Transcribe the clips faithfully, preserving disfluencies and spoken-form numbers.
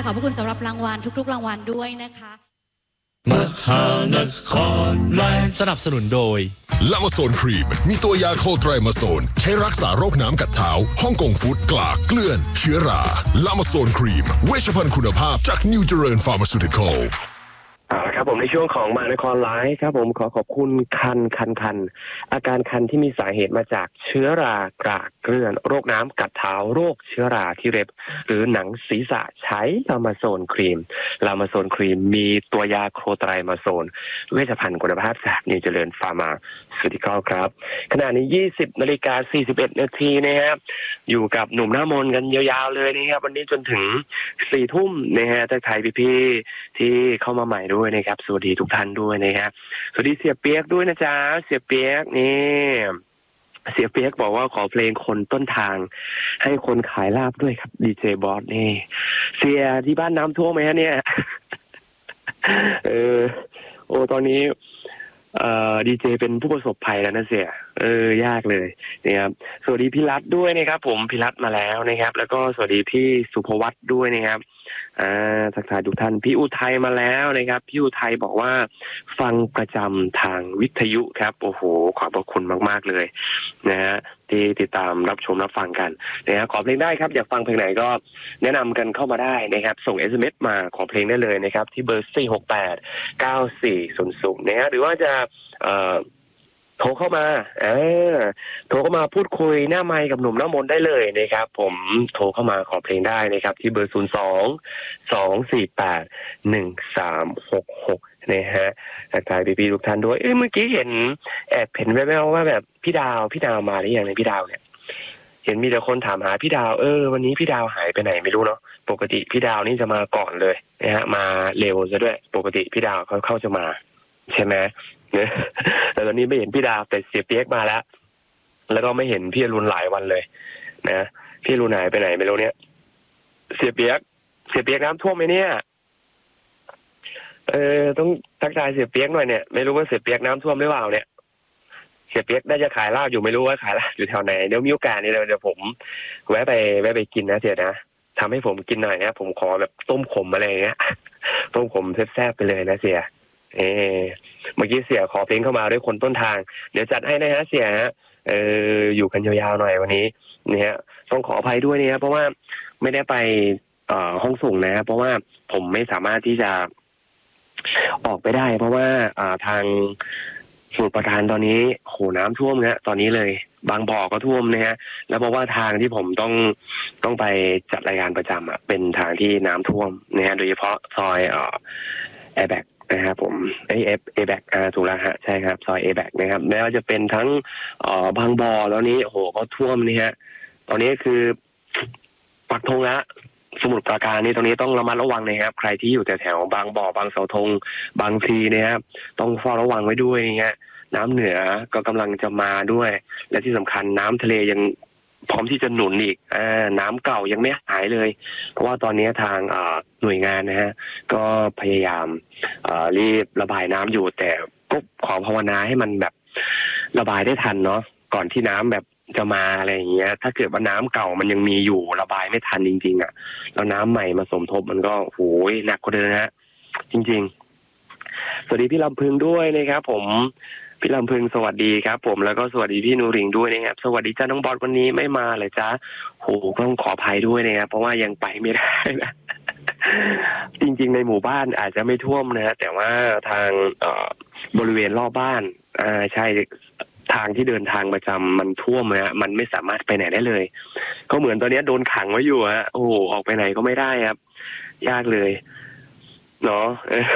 ขอบพระคุณสำหรับรางวัลทุกๆรางวัลด้วยนะคะมหานครไลฟ์สนับสนุนโดยลามาโซนครีมมีตัวยาโคไตรมาโซนใช้รักษาโรคน้ำกัดเท้าฮ่องกงฟู้ดกลากเกลื่อนเชื้อราลามาโซนครีมเวชภัณฑ์คุณภาพจากนิวเจริญฟาร์มาซูติคอลเอาละครับผมในช่วงของมหานครไลฟ์ครับผมขอขอบคุณคันคันคันอาการคันที่มีสาเหตุมาจากเชื้อรากรากเกลื่อนโรคน้ำกัดเท้าโรคเชื้อราที่เล็บหรือหนังศีรษะใช้ลามาโซนครีมลามาโซนครีมมีตัวยาโคไตรมาโซนเวชภัณฑ์คุณภาพจากนิวเจริญฟาร์มาซูติคอลครับขณะนี้ ยี่สิบนาฬิกาสี่สิบเอ็ดนาทีนะครับอยู่กับหนุ่มหน้ามนกันยาวๆเลยนะครับวันนี้จนถึงสี่ทุ่มนะฮะทักทายพี่ๆที่เข้ามาใหม่ด้วยนะครับสวัสดีทุกท่านด้วยนะครับสวัสดีเสียเปียกด้วยนะจ๊ะเสียเปียกนี่เสียเปียกบอกว่าขอเพลงคนต้นทางให้คนขายลาบด้วยครับดีเจบอสนี่เสียที่บ้านน้ำท่วมไหมฮะเนี่ยเออโอ้ตอนนี้เอ่อดีเจเป็นผู้ประสบภัยแล้วนะเสียเออยากเลยนะครับสวัสดีพี่รัตด้วยนะครับผมพี่รัตมาแล้วนะครับแล้วก็สวัสดีพี่สุภวัตด้วยนะครับอ่าทักทายทุกท่านพี่อุทัยมาแล้วนะครับพี่อุทัยบอกว่าฟังประจำทางวิทยุครับโอ้โหขอบพระคุณมากๆเลยนะฮะที่ติดตามรับชมรับฟังกันนะฮะขอเพลงได้ครับอยากฟังเพลงไหนก็แนะนำกันเข้ามาได้นะครับส่ง เอส เอ็ม เอส มาขอเพลงได้เลยนะครับที่เบอร์สี่ หก แปด เก้า สี่ ศูนย์ ศูนย์นะฮะหรือว่าจะเอ่อโทรเข้ามาเออโทรเข้ามาพูดคุยหน้าไมค์กับหนุ่มหน้ามนได้เลยนะครับผมโทรเข้ามาขอเพลงได้นะครับที่เบอร์ศูนย์ สอง สอง สี่ แปด หนึ่ง สาม หก หกนะฮะทักทายพี่ๆทุกท่านด้วยเอ้ยเมื่อกี้เห็นแอบเห็นแว่วๆว่าแบบพี่ดาวพี่ดาวมาหรือยังเนี่ยพี่ดาวเนี่ยเห็นมีแต่คนถามหาพี่ดาวเออวันนี้พี่ดาวหายไปไหนไม่รู้เนาะปกติพี่ดาวนี่จะมาก่อนเลยนะฮะมาเร็วซะด้วยปกติพี่ดาวเขาเข้าจะมาใช่ไหมเนี่ยแต่ตอนนี้ไม่เห็นพี่ดาวแต่เสียเปียกมาแล้วแล้วก็ไม่เห็นพี่อรุณหลายวันเลยนะพี่อรุณหายไปไหนไม่รู้เนี่ยเสียเปียกเสียเปียกน้ำท่วมไหมเนี่ยเออต้องทักทายเสียเปียกหน่อยเนี่ยไม่รู้ว่าเสียเปียกน้ำท่วมหรือเปล่าเนี่ยเสียเปียกน่าจะขายลาบอยู่ไม่รู้ว่าขายลาบอยู่แถวไหนเดี๋ยวมีโอกาสนี่เดี๋ยวผมแวะไปแวะไปกินนะเสียนะทำให้ผมกินหน่อยนะผมขอแบบต้มขมอะไรอย่างเงี้ยต้มขมแซ่บๆไปเลยนะเสียเออเมื่อกี้เสียขอเพลงเข้ามาด้วยคนต้นทางเดี๋ยวจัดให้นะฮะเสียฮะเอออยู่กันยาวๆหน่อยวันนี้นี่ฮะต้องขออภัยด้วยเนี่ยเพราะว่าไม่ได้ไปเอ่อห้องส่งนะเพราะว่าผมไม่สามารถที่จะออกไปได้เพราะว่าอ่าทางสมุทรปราการตอนนี้โหน้ำท่วมนะตอนนี้เลยบางบ่อก็ท่วมนะฮะแล้วเพราะว่าทางที่ผมต้องต้องไปจัดรายการประจำอ่ะเป็นทางที่น้ำท่วมนะฮะโดยเฉพาะซอยเอ่อแอร์แบ็กนะครับผมเอเอฟเอแบกอ่าถูกแล้วฮะใช่ครับซอยเอแบกนะครับแม้ว่าจะเป็นทั้งเอ่อบางบ่อแล้วนี้โอ้โหก็ท่วมนี่ฮะตอนนี้คือปักธงละสมุทรปราการนี่ตรงนี้ต้องระมัดระวังนะครับใครที่อยู่แถวๆบางบ่อบางเสาธงบางพลีนะครับต้องเฝ้าระวังไว้ด้วยเงี้ยน้ำเหนือก็กำลังจะมาด้วยและที่สำคัญน้ำทะเลยังพร้อมที่จะหนุนอีกอ่าน้ำเก่ายังไม่หายเลยเพราะว่าตอนนี้ทางหน่วยงานนะฮะก็พยายามรีบระบายน้ำอยู่แต่ก็ขอภาวนาให้มันแบบระบายได้ทันเนาะก่อนที่น้ำแบบจะมาอะไรอย่างเงี้ยถ้าเกิดว่าน้ำเก่ามันยังมีอยู่ระบายไม่ทันจริงๆอ่ะแล้วน้ำใหม่มาสมทบมันก็โหยหนักกว่าเดิมนะจริงๆสวัสดีพี่ลำพึงด้วยนะครับผมพี่ลำพึงสวัสดีครับผมแล้วก็สวัสดีพี่นูริงด้วยนะครับสวัสดีจ้าน้องบอสวันนี้ไม่มาเลยจ้าโหต้องขออภัยด้วยนะครับเพราะว่ายังไปไม่ได้นะจริงๆในหมู่บ้านอาจจะไม่ท่วมนะแต่ว่าทางบริเวณรอบบ้านอ่าใช่ทางที่เดินทางประจำมันท่วมนะมันไม่สามารถไปไหนได้เลยก็เหมือนตอนนี้โดนขังไว้อยู่ฮะโอ้โหออกไปไหนก็ไม่ได้ครับยากเลยเนาะ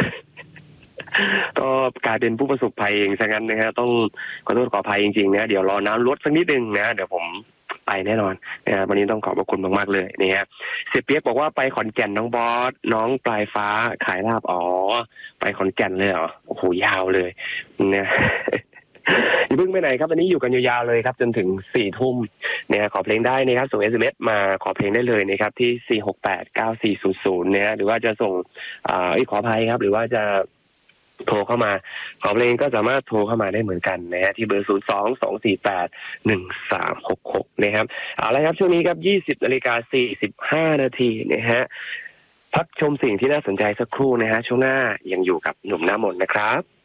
ก็กลายเป็นผู้ประสบภัยเองซะงั้นนะฮะต้องขอโทษขออภัยจริงๆนะเดี๋ยวรอน้ำลดสักนิดนึงนะเดี๋ยวผมไปแน่นอนนะวันนี้ต้องขอบพระคุณมากๆเลยนี่ฮะเสียเปียกบอกว่าไปขอนแก่นน้องบอสน้องปลายฟ้าขายลาบอ๋อไปขอนแก่นเลยเหรอโอ้โหยาวเลยเนี่ยอย่าเพิ่งไปไหนครับวันนี้อยู่กันยาวๆเลยครับจนถึงสี่ทุ่มเนี่ยขอเพลงได้นะครับส่ง เอส เอ็ม เอส มาขอเพลงได้เลยนะครับที่สี่ หก แปด เก้า สี่ ศูนย์ ศูนย์เนี่ยหรือว่าจะส่งอ่าขออภัยครับหรือว่าจะโทรเข้ามาขอเพลงก็สามารถโทรเข้ามาได้เหมือนกันนะฮะที่เบอร์ศูนย์ สอง สอง สี่ แปด หนึ่ง สาม หก หกนะครับเอาละครับช่วงนี้ครับยี่สิบนาฬิกาสี่สิบห้านาทีนะฮะพักชมสิ่งที่น่าสนใจสักครู่นะฮะช่วงหน้ายังอยู่กับหนุ่มหน้ามนต์นะครับ